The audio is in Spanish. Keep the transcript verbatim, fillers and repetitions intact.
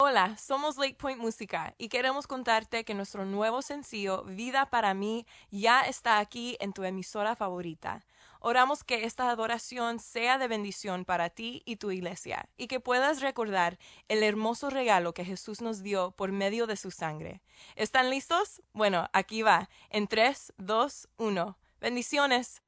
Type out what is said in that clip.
Hola, somos Lake Point Música y queremos contarte que nuestro nuevo sencillo, Vida para mí, ya está aquí en tu emisora favorita. Oramos que esta adoración sea de bendición para ti y tu iglesia, y que puedas recordar el hermoso regalo que Jesús nos dio por medio de su sangre. ¿Están listos? Bueno, aquí va, en tres, dos, uno. Bendiciones.